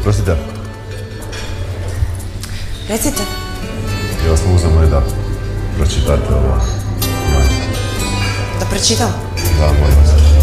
Prostite. Recite. Ja vas mogu zamoliti da pročitate ovo. Da pročitam? Da, molim vas.